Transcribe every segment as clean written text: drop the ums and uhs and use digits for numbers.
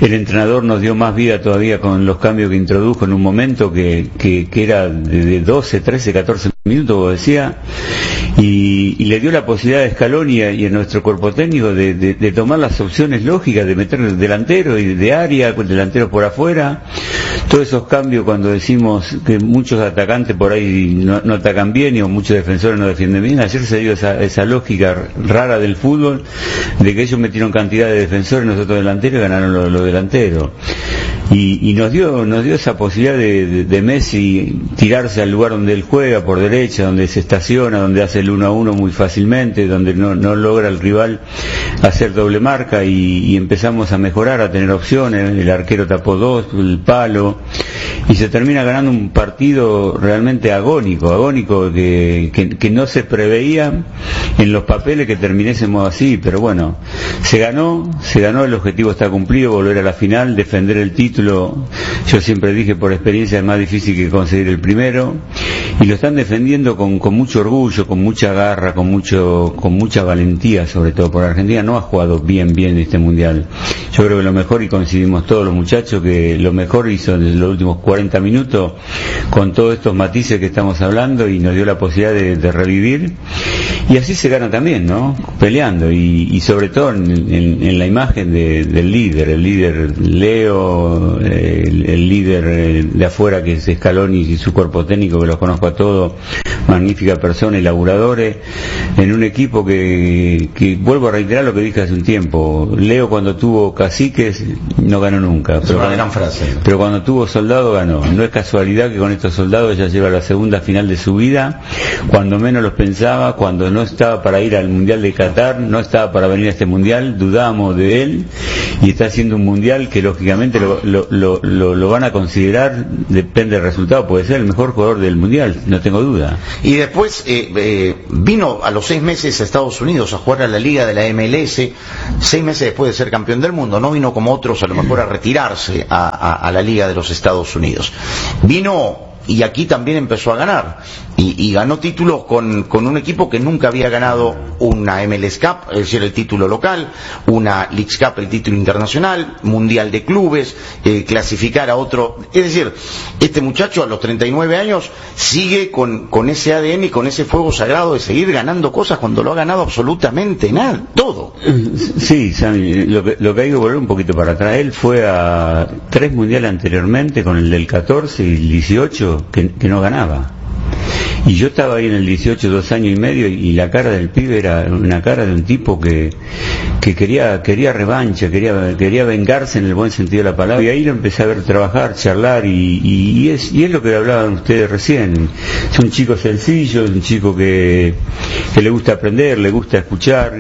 el entrenador nos dio más vida todavía con los cambios que introdujo en un momento que era de 12, 13, 14 minutos, como decía, y le dio la posibilidad a Scaloni y a nuestro cuerpo técnico de tomar las opciones lógicas, de meter delantero y de área, delanteros por afuera. Todos esos cambios, cuando decimos que muchos atacantes por ahí no atacan bien o muchos defensores no defienden bien, ayer se dio esa lógica rara del fútbol, de que ellos metieron cantidad de defensores, nosotros delanteros, y ganaron los delanteros. Y nos dio esa posibilidad de Messi tirarse al lugar donde él juega, por derecha, donde se estaciona, donde hace el 1-1 muy fácilmente, donde no logra el rival hacer doble marca, y empezamos a mejorar, a tener opciones. El arquero tapó 2, el palo, y se termina ganando un partido realmente agónico que no se preveía en los papeles que terminésemos así, pero bueno, se ganó, el objetivo está cumplido, volver a la final, defender el título. Yo siempre dije, por experiencia, es más difícil que conseguir el primero, y lo están defendiendo con mucho orgullo, con mucha garra, con mucha valentía, sobre todo, porque Argentina no ha jugado bien este mundial. Yo creo que lo mejor, y coincidimos todos los muchachos, que lo mejor hizo en los últimos 40 minutos, con todos estos matices que estamos hablando, y nos dio la posibilidad de revivir, y así se gana también, ¿no? Peleando, y sobre todo en la imagen del líder, el líder Leo, el líder de afuera, que es Scaloni y su cuerpo técnico, que los conozco a todos, magnífica persona y laburadores, en un equipo que vuelvo a reiterar lo que dije hace un tiempo. Leo, cuando tuvo caciques, no ganó nunca, pero cuando tuvo soldados, ganó. No es casualidad que con estos soldados ya lleva la segunda final de su vida, cuando menos los pensaba, cuando no estaba para ir al Mundial de Qatar, no estaba para venir a este Mundial, dudábamos de él, y está haciendo un Mundial que lógicamente lo van a considerar, depende del resultado, puede ser el mejor jugador del Mundial, no tengo duda. Y después vino a los 6 meses a Estados Unidos a jugar a la Liga de la MLS, 6 meses después de ser campeón del mundo. No vino como otros a lo mejor a retirarse a la Liga de los Estados Unidos. Vino, y aquí también empezó a ganar, y ganó títulos con un equipo que nunca había ganado una MLS Cup, es decir, el título local, una Leagues Cup, el título internacional, Mundial de Clubes, clasificar a otro. Es decir, este muchacho a los 39 años sigue con ese ADN y con ese fuego sagrado de seguir ganando cosas cuando lo ha ganado absolutamente nada, todo. Sí, Sammy, lo que hay que volver un poquito para atrás. Él fue a 3 mundiales anteriormente, con el del 14 y el 18, que no ganaba. Y yo estaba ahí en el 18, 2 años y medio, y la cara del pibe era una cara de un tipo que quería revancha, quería vengarse en el buen sentido de la palabra. Y ahí lo empecé a ver trabajar, charlar, y es lo que hablaban ustedes recién. Es un chico sencillo, es un chico que le gusta aprender, le gusta escuchar,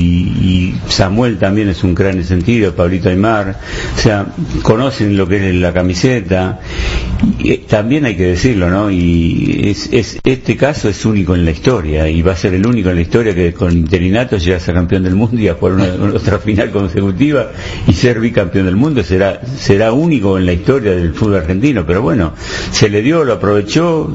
y Samuel también es un crack en ese sentido, Pablito Aymar, o sea, conocen lo que es la camiseta, y también hay que decirlo, ¿no? Y este caso es único en la historia, y va a ser el único en la historia que con interinato llega a ser campeón del mundo y a jugar otra final consecutiva y ser bicampeón del mundo. Será único en la historia del fútbol argentino, pero bueno, se le dio, lo aprovechó,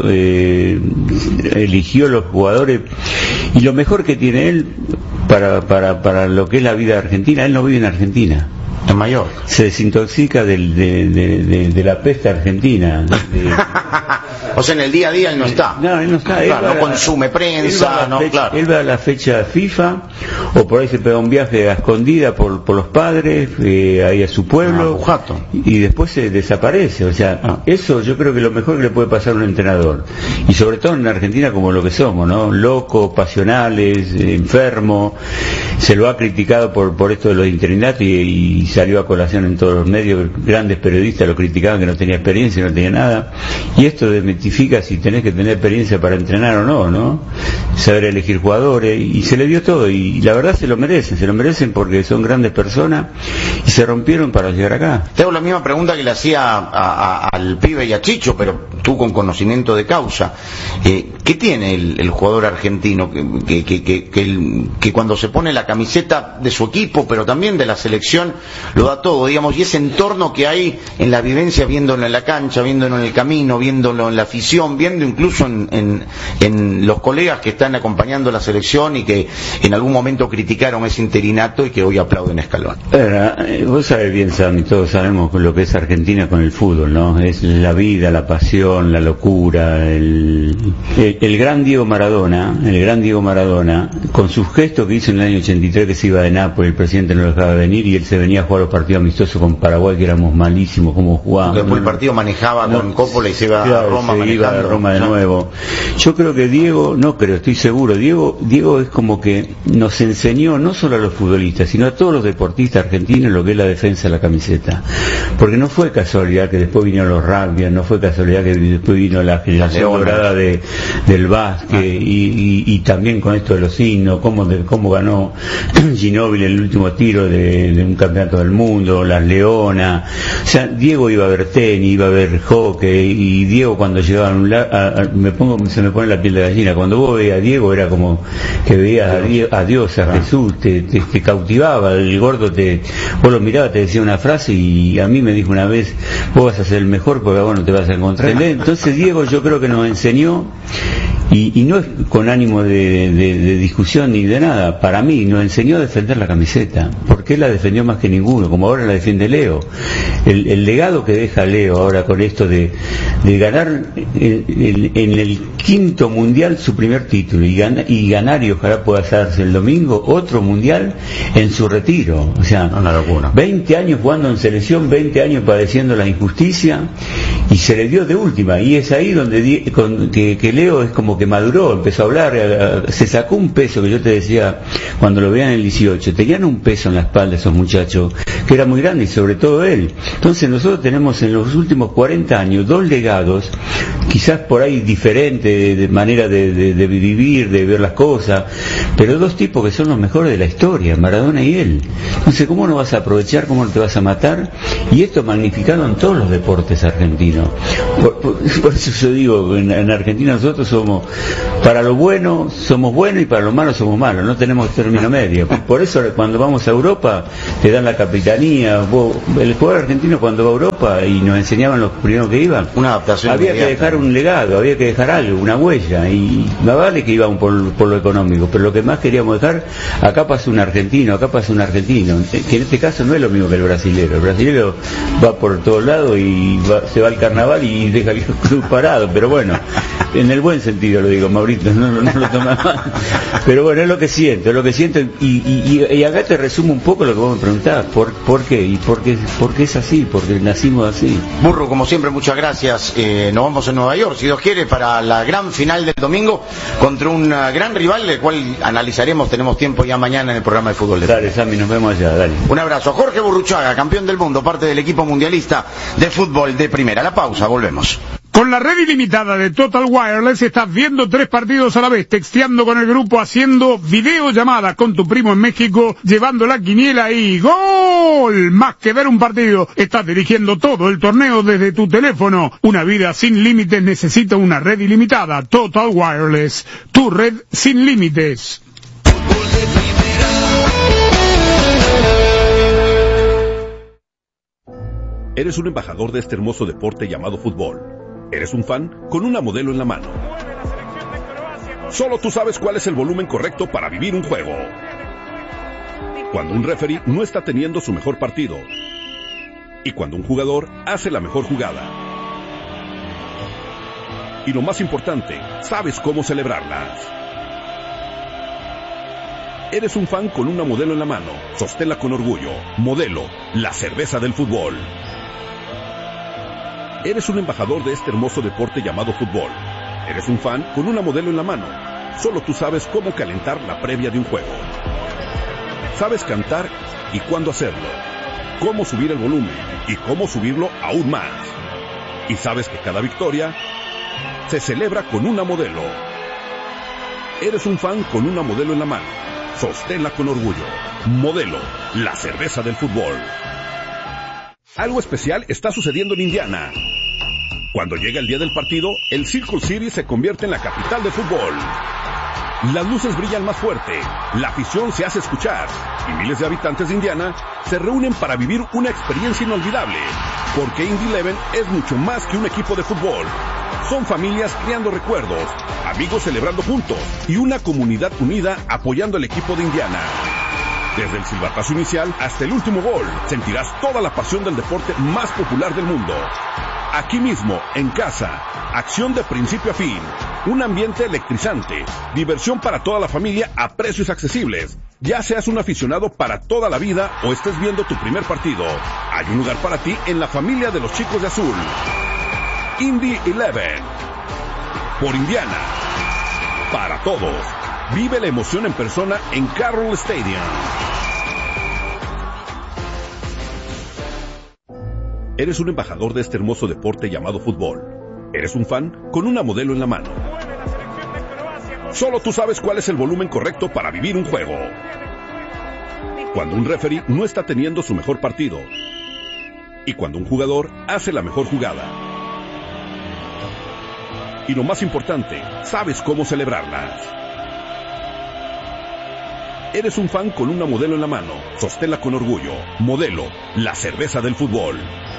eligió los jugadores, y lo mejor que tiene él para lo que es la vida argentina, él no vive en Argentina. En Mayor. Se desintoxica de la peste argentina. O sea, en el día a día él no está. No, él no está. Claro, no consume prensa, claro. Él va a la fecha FIFA, o por ahí se pega un viaje a escondida por los padres, ahí a su pueblo, y después se desaparece. O sea, eso yo creo que es lo mejor que le puede pasar a un entrenador. Y sobre todo en Argentina, como lo que somos, ¿no? Locos, pasionales, enfermos. Se lo ha criticado por esto de los interinatos, y salió a colación en todos los medios. Grandes periodistas lo criticaban, que no tenía experiencia, no tenía nada. Y esto desmitifica si tenés que tener experiencia para entrenar o no, ¿no? Saber elegir jugadores, y se le dio todo, y la verdad se lo merecen porque son grandes personas y se rompieron para llegar acá. Te hago la misma pregunta que le hacía al pibe y a Chicho, pero tú con conocimiento de causa. ¿Qué tiene el jugador argentino que cuando se pone la camiseta de su equipo, pero también de la selección, lo da todo, digamos, y ese entorno que hay en la vivencia, viéndolo en la cancha, viéndolo en el camino, viéndolo en la afición, viendo incluso en los colegas que están acompañando la selección y que en algún momento criticaron ese interinato y que hoy aplauden a Scaloni? Vos sabés bien, Sammy, todos sabemos lo que es Argentina con el fútbol, ¿no? Es la vida, la pasión, la locura, el gran Diego Maradona, con sus gestos que hizo en el año 83, que se iba de Nápoles, el presidente no lo dejaba venir y él se venía a jugar los partidos amistosos con Paraguay, que éramos malísimos como jugábamos. Después el partido manejaba con Coppola y se iba a Roma manejando. Iba a Roma de nuevo. Yo creo que Diego, estoy seguro, Diego es como que nos enseñó no solo a los futbolistas, sino a todos los deportistas argentinos lo que es la defensa de la camiseta. Porque no fue casualidad que después vinieron los rugby, no fue casualidad que después vino la generación dorada del básquet y también con esto de los himnos, cómo ganó Ginóbili el último tiro de un campeonato del mundo, las Leonas. O sea, Diego iba a ver tenis, iba a ver hockey, y Diego cuando llegaba a un lado, se me pone la piel de gallina. Cuando vos veías a Diego era como que veías a Dios, a Jesús, te cautivaba. El gordo vos lo mirabas, te decía una frase, y a mí me dijo una vez: vos vas a ser el mejor porque vos no te vas a encontrar. Entonces Diego, yo creo que nos enseñó, y no es con ánimo de discusión ni de nada, para mí nos enseñó a defender la camiseta, porque él la defendió más que ninguno, como ahora la defiende Leo. El legado que deja Leo ahora con esto de ganar en el quinto mundial su primer título, y ganar, y ojalá pueda hacerse el domingo otro mundial en su retiro. O sea, una locura. 20 años jugando en selección, 20 años padeciendo la injusticia, y se le dio de última, y es ahí donde que Leo es como que maduró, empezó a hablar, se sacó un peso, que yo te decía cuando lo veían en el 18, tenían un peso en la espalda esos muchachos que era muy grande, y sobre todo él. Entonces nosotros tenemos en los últimos 40 años dos legados, quizás por ahí diferentes de manera de vivir, de ver las cosas, pero dos tipos que son los mejores de la historia, Maradona y él. Entonces, ¿cómo no vas a aprovechar, cómo no te vas a matar? Y esto magnificado en todos los deportes argentinos. Por eso yo digo, en Argentina nosotros somos, para lo bueno somos buenos y para lo malo somos malos, no tenemos término medio. Por eso cuando vamos a Europa te dan la capitanía. El jugador argentino cuando va a Europa, y nos enseñaban los primeros que iban, una adaptación había que dejar un legado, había que dejar algo, una huella, y más vale que iban por lo económico, pero lo que más queríamos dejar: acá pasa un argentino, que en este caso no es lo mismo que el brasilero va por todos lados y se va al carnaval y deja el club parado, pero bueno, en el buen sentido lo digo, Mauricio, no lo toma mal, pero bueno, es lo que siento, y acá te resumo un poco lo que vos me preguntabas, ¿por qué? Y por qué es así, porque nacimos así. Burro, como siempre, muchas gracias. Nos vamos a Nueva York, si Dios quiere, para la gran final del domingo contra un gran rival, del cual analizaremos, tenemos tiempo ya mañana en el programa de fútbol de Dale, Sammy, nos vemos allá, dale. Un abrazo. Jorge Burruchaga, campeón del mundo, parte del equipo mundialista de fútbol de primera. La pausa, volvemos. Con la red ilimitada de Total Wireless estás viendo 3 partidos a la vez, texteando con el grupo, haciendo videollamadas con tu primo en México, llevando la quiniela y ¡gol! Más que ver un partido, estás dirigiendo todo el torneo desde tu teléfono. Una vida sin límites necesita una red ilimitada. Total Wireless, tu red sin límites. Eres un embajador de este hermoso deporte llamado fútbol. Eres un fan con una modelo en la mano. Solo tú sabes cuál es el volumen correcto para vivir un juego. Cuando un referee no está teniendo su mejor partido. Y cuando un jugador hace la mejor jugada. Y lo más importante, sabes cómo celebrarlas. Eres un fan con una modelo en la mano. Sosténla con orgullo. Modelo, la cerveza del fútbol. Eres un embajador de este hermoso deporte llamado fútbol. Eres un fan con una modelo en la mano. Solo tú sabes cómo calentar la previa de un juego. Sabes cantar y cuándo hacerlo. Cómo subir el volumen y cómo subirlo aún más. Y sabes que cada victoria se celebra con una modelo. Eres un fan con una modelo en la mano. Sosténla con orgullo. Modelo, la cerveza del fútbol. Algo especial está sucediendo en Indiana. Cuando llega el día del partido, el Circle City se convierte en la capital de fútbol. Las luces brillan más fuerte, la afición se hace escuchar, y miles de habitantes de Indiana se reúnen para vivir una experiencia inolvidable, porque Indy 11 es mucho más que un equipo de fútbol. Son familias creando recuerdos, amigos celebrando juntos y una comunidad unida apoyando al equipo de Indiana. Desde el silbatazo inicial hasta el último gol, sentirás toda la pasión del deporte más popular del mundo. Aquí mismo, en casa, acción de principio a fin, un ambiente electrizante, diversión para toda la familia a precios accesibles. Ya seas un aficionado para toda la vida o estés viendo tu primer partido, hay un lugar para ti en la familia de los chicos de azul. Indy 11, por Indiana, para todos. Vive la emoción en persona en Carroll Stadium. Eres un embajador de este hermoso deporte llamado fútbol. Eres un fan con una modelo en la mano. Solo tú sabes cuál es el volumen correcto para vivir un juego. Cuando un referee no está teniendo su mejor partido. Y cuando un jugador hace la mejor jugada. Y lo más importante, sabes cómo celebrarlas. Eres un fan con una modelo en la mano. Sosténla con orgullo. Modelo, la cerveza del fútbol.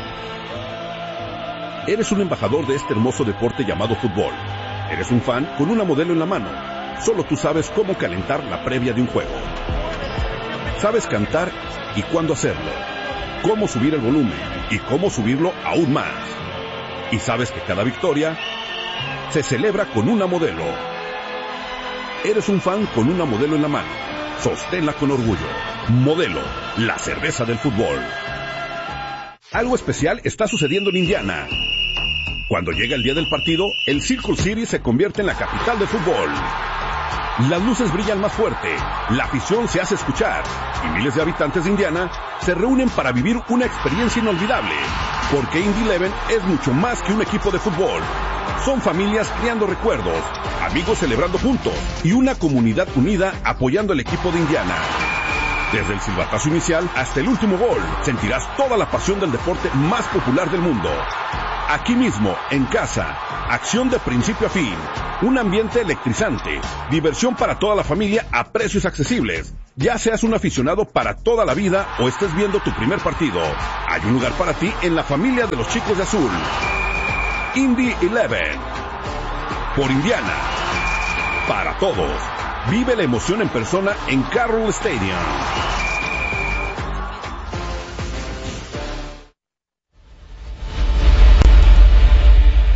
Eres un embajador de este hermoso deporte llamado fútbol. Eres un fan con una modelo en la mano. Solo tú sabes cómo calentar la previa de un juego. Sabes cantar y cuándo hacerlo. Cómo subir el volumen y cómo subirlo aún más. Y sabes que cada victoria se celebra con una modelo. Eres un fan con una modelo en la mano. Sosténla con orgullo. Modelo, la cerveza del fútbol. Algo especial está sucediendo en Indiana. Cuando llega el día del partido, el Circle City se convierte en la capital del fútbol. Las luces brillan más fuerte, la afición se hace escuchar y miles de habitantes de Indiana se reúnen para vivir una experiencia inolvidable. Porque Indy 11 es mucho más que un equipo de fútbol. Son familias creando recuerdos, amigos celebrando juntos y una comunidad unida apoyando al equipo de Indiana. Desde el silbatazo inicial hasta el último gol, sentirás toda la pasión del deporte más popular del mundo. Aquí mismo, en casa, acción de principio a fin, un ambiente electrizante, diversión para toda la familia a precios accesibles. Ya seas un aficionado para toda la vida o estés viendo tu primer partido, hay un lugar para ti en la familia de los chicos de azul. Indy 11, por Indiana, para todos. Vive la emoción en persona en Carroll Stadium.